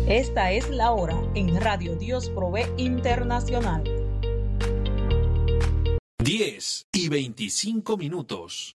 Esta es la hora en Radio Dios Provee Internacional. 10:25.